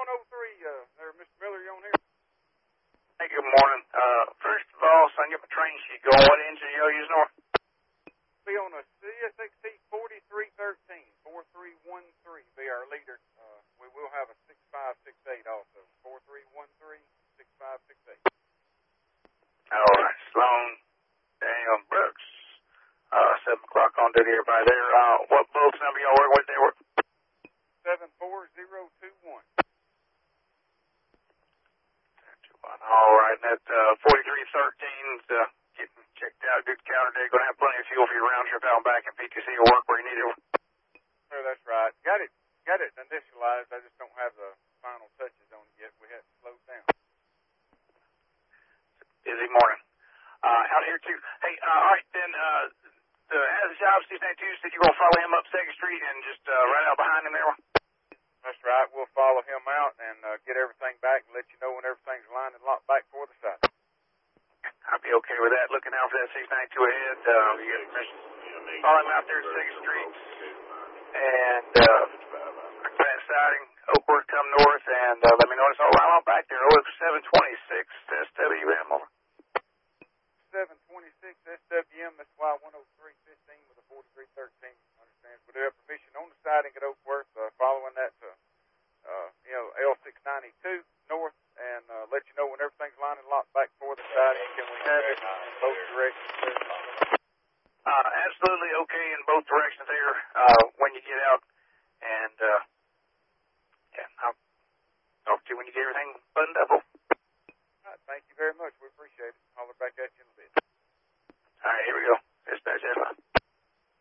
there, Mr. Miller, you on here? Hey, good morning. First of all, so I can get my train sheet going, what engine are y'all using on? Be on a CSXT 4313, 4313 be our leader. We will have a 6568 also, 4313, 6568. All right, Sloan, Daniel Brooks, 7 o'clock on duty, everybody there. What boats number y'all working with there? 74021. All right, and that 4313's getting checked out. Good counter day. Going to have plenty of fuel for your round trip out and back, and PTC will work where you need it. Sure, that's right. Got it initialized. I just don't have the final touches on it yet. We had to slow down. Busy morning. Out here too. Hey, all right then. As the job, Steve 92 said you're going to follow him up 2nd Street and just right out behind him there. That's right. We'll follow him out and get everything back and let you know when everything's lined and locked back for the side. I'll be okay with that. Looking out for that 692 ahead. You get permission. Follow him out there at 2nd Street. And that siding, Oakwood come north, and let me know it's all right on back there. OX 726 SWM over. 726 SWM, that's why 10315 with a 4313. Understands. We do have permission on the siding at Oakworth, following that to L692 north, and let you know when everything's lined and locked back for the siding. Can we have it in both directions there? Absolutely okay in both directions there when you get out, and I'll talk to you when you get everything buttoned up. All right, thank you very much. We appreciate it. Holler back at you in a bit. All right, here we go. Dispatch,